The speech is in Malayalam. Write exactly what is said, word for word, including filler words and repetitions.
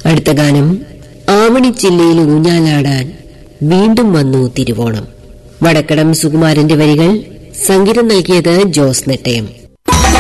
അടുത്ത ഗാനം ആവണിച്ചില്ലയിൽ ഊഞ്ഞാലാടാൻ വീണ്ടും വന്നു തിരുവോണം. വടക്കടം സുകുമാരന്റെ വരികൾ, സംഗീതം നൽകിയത് ജോസ് നെട്ടയം.